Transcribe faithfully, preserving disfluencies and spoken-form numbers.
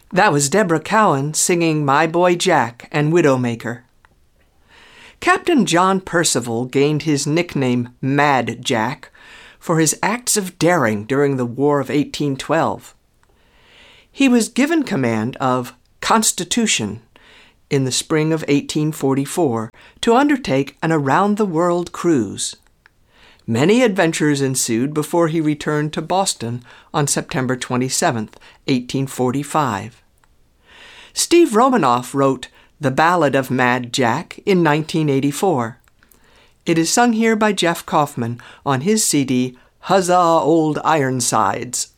That was Deborah Cowan singing My Boy Jack and Widowmaker. Captain John Percival gained his nickname Mad Jack for his acts of daring during the War of eighteen twelve. He was given command of Constitution in the spring of eighteen forty-four to undertake an around-the-world cruise. Many adventures ensued before he returned to Boston on September twenty-seventh, eighteen forty-five. Steve Romanoff wrote The Ballad of Mad Jack in nineteen eighty-four. It is sung here by Jeff Kaufman on his C D, Huzzah Old Ironsides.